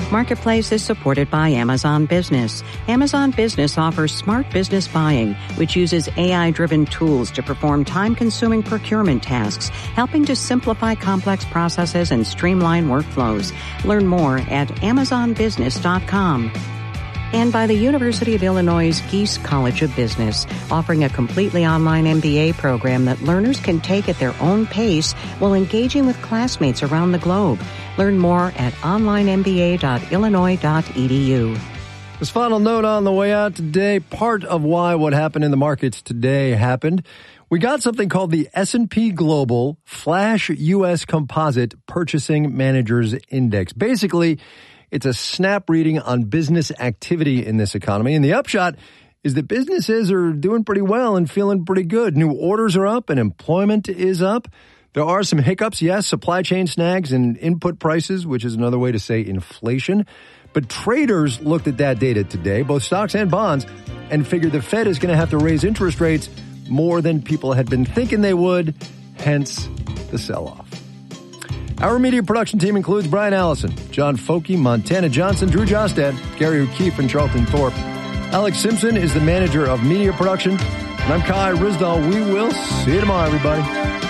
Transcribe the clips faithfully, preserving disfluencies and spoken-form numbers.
Marketplace is supported by Amazon Business. Amazon Business offers smart business buying, which uses A I-driven tools to perform time-consuming procurement tasks, helping to simplify complex processes and streamline workflows. Learn more at amazon business dot com. And by the University of Illinois' Geese College of Business, offering a completely online M B A program that learners can take at their own pace while engaging with classmates around the globe. Learn more at online m b a dot illinois dot e d u. This final note on the way out today, part of why what happened in the markets today happened. We got something called the S and P Global Flash U S Composite Purchasing Managers Index. Basically, it's a snap reading on business activity in this economy. And the upshot is that businesses are doing pretty well and feeling pretty good. New orders are up and employment is up. There are some hiccups, yes, supply chain snags and input prices, which is another way to say inflation. But traders looked at that data today, both stocks and bonds, and figured the Fed is going to have to raise interest rates more than people had been thinking they would, hence the sell-off. Our media production team includes Brian Allison, John Foky, Montana Johnson, Drew Jostad, Gary O'Keefe, and Charlton Thorpe. Alex Simpson is the manager of media production. And I'm Kai Rizdal. We will see you tomorrow, everybody.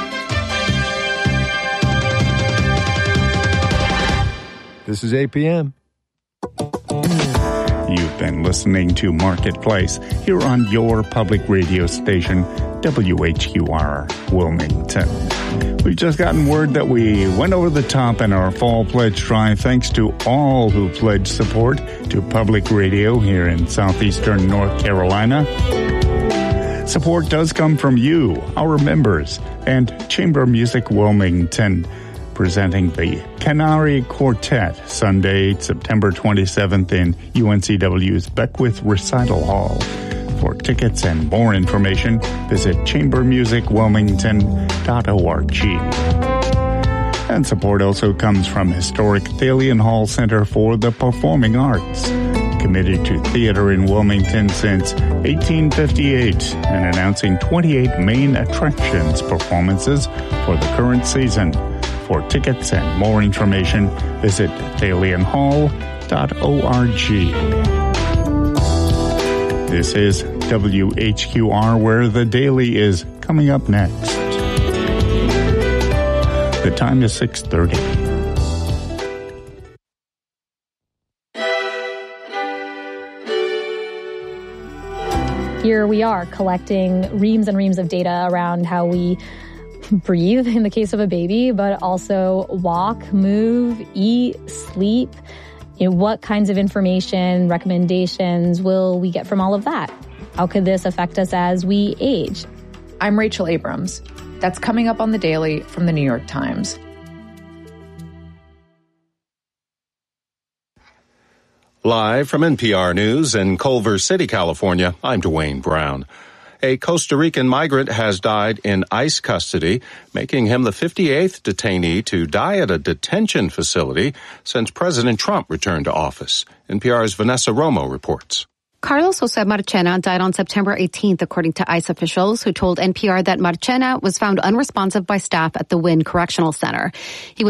This is A P M. You've been listening to Marketplace here on your public radio station, W H Q R Wilmington. We've just gotten word that we went over the top in our fall pledge drive thanks to all who pledged support to public radio here in southeastern North Carolina. Support does come from you, our members, and Chamber Music Wilmington, presenting the Canary Quartet Sunday, September twenty-seventh in U N C W's Beckwith Recital Hall. For tickets and more information, visit chamber music wilmington dot org. And support also comes from historic Thalian Hall Center for the Performing Arts, committed to theater in Wilmington since eighteen fifty-eight and announcing twenty-eight main attractions performances for the current season. For tickets and more information, visit thalian hall dot org. This is W H Q R, where the Daily is coming up next. The time is six thirty. Here we are collecting reams and reams of data around how we breathe in the case of a baby, but also walk, move, eat, sleep. You know, what kinds of information, recommendations will we get from all of that? How could this affect us as we age? I'm Rachel Abrams. That's coming up on The Daily from the New York Times. Live from N P R News in Culver City, California, I'm Dwayne Brown. A Costa Rican migrant has died in ICE custody, making him the fifty-eighth detainee to die at a detention facility since President Trump returned to office. N P R's Vanessa Romo reports. Carlos Jose Marchena died on September eighteenth, according to ICE officials, who told N P R that Marchena was found unresponsive by staff at the Wynn Correctional Center. He was